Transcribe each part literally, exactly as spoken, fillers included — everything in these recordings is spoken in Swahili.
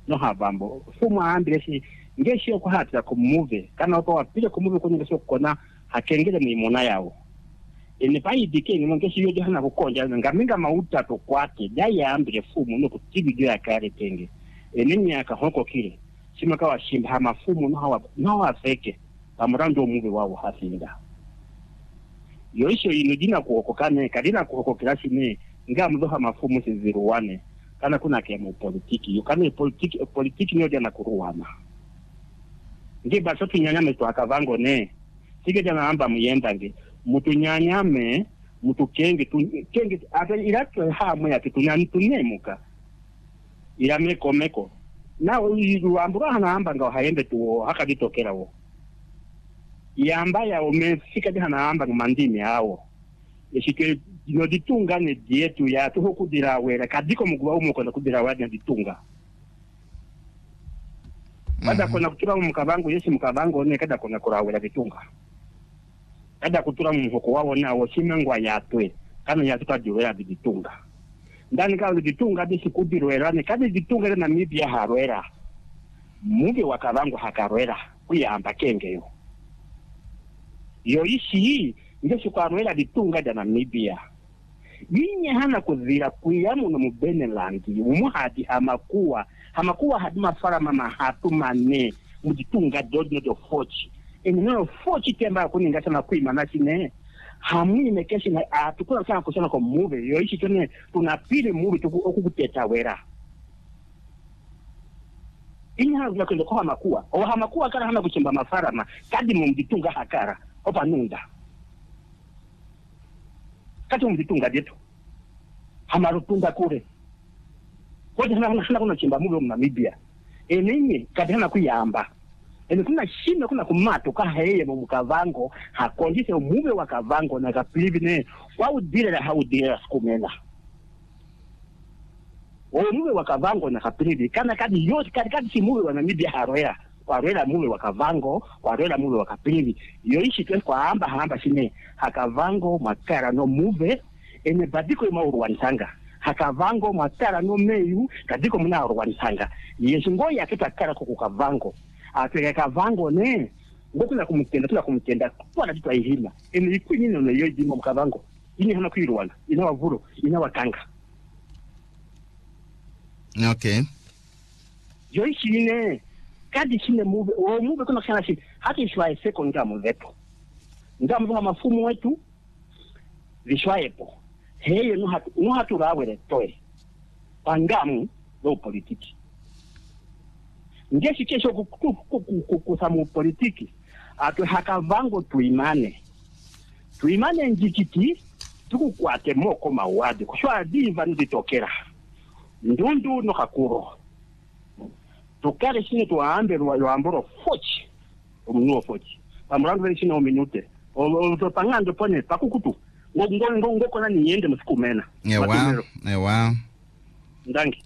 no habambo fumu ambire shi ngeshi ko hatira ku move kana ko wapile ku move ko ngeshi kona hakengele mwimona yawo ene pai dike ni ngeshi yo jana kukonja ngaminga mauta to kwake dai ambire fumu no kutibidio ya kare tenge ene nyaka hoko kile simaka washimba hamafumu no hawa no wafeke amurando move wawo hafinda yoisho inudina kuokokane kadina kuokokira shine ngamuzo hamafumu siziruwane kana kuna kemu politiki yukane politiki politiki nyo jana kuruwana nge baso tunyanyame tu akavango ne sige jana amba muyendange mutu nyanyame mutu kenge tu kenge ata iratwe hamwe ya tunyani tunemuka irame komeko na uambura hana amba ngao haembe tu hakaditokera wo yamba ya umefika hana amba ngumandini hao yeshike no ditunga ne dietu ya to kudira wera kadiko muguba umuko na kudira wadi ditunga kada kona kutura mukabango yesi mukabango ne kada kona kurawera ditunga kada kutura muhoko wao na wosimengwa yatwe kana yatuka diwera ditunga ndani ka ditunga disi kudirwera ne kada ditunga na mibia harwera muge wakabango hakarwera kuyamba kengeyo yo ishi ngeshi kwa rwera ditunga da Namibia yinye hana kuzira kuyamu no mubeneland umuhadi hamakuwa hamakuwa hadima fara mama hatu mane muditunga dodno do fochi eni no fochi temba kuninga sana kuima na chine hamuni mekeshi na atukuna sana kusana kwa move yoishi tone tunapile move tukukuteta wera ini haza kwenda kwa hamakuwa o hamakuwa kana hana kuchimba mafara ma kadi muditunga hakara opa nunda kati umditunga dietu hamarutunda kure wote hana hana kuna chimba mube mu Namibia enini kati hana kuyamba ene kuna shime kuna kumato ka heye mu Kavango hakondise mube wa Kavango na kaplivi ne wa udire la haudire sikumena o mube wa Kavango na kaplivi kana kadi yote kadi kadi si mube wa Namibia harwera warwera mube wa Kavango warwera mube wa kaplivi yoishi tu kwa amba hamba shime hakavango makara no mube ene badiko ima uruwanisanga hakavango makara no meyu kadiko muna uruwanisanga yesu ngoya kita kara kukukavango atweka kavango ne ngokuna kumutenda tula kumutenda kwa na twa ihima ene ikwini no yoji mu kavango ini hana kwiruwana ina wavuro ina watanga okay yoishi ne kadi shine mube o mube kuna kana shi hata ishwa eseko ngamu vepo ngamu za mafumu wetu vishwaepo heyo no hatu no hatu rawere toe pangamu do politiki ngeshi kesho kusamu politiki atwe hakavango tuimane tuimane njikiti tukukwate moko mawadi kushwa diva nditokera ndundu no hakuro tukare shine tuambe lwamboro fochi umuno fochi pamurango veli shine o minute o to pangando pone pakukutu ngo ngo ngo kona niende musikumena ewa ewa ndangi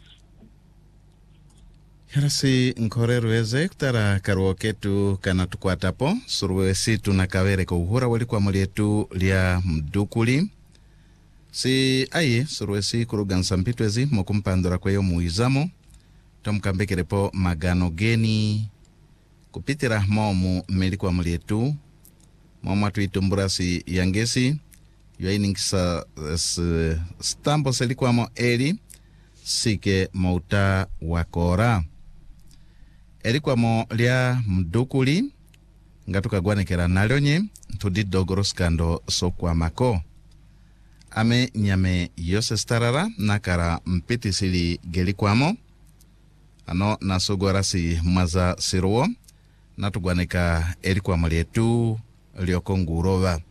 Harasi nkorero eze kutara karuoketu kana tukwatapo suruwe situ na kawere kwa uhura wali kwa mulietu lia mdukuli si aye suruwe si kurugansa mpitwezi mokumpandora kwa yo muizamo tomkambekerepo magano geni kupitira momu meli kwa mulietu mama tuitumbura si yangesi yoiningisa stampo selikuwa mo eri sike mauta wakora erikwa mo lia mdukuli ngatuka gwanekera nalonye tudidogoro skando sokwa mako ame nyame yose starara nakara mpiti sili gelikwamo ano nasogora si maza siruo natugwaneka erikwa mo lietu liokongurova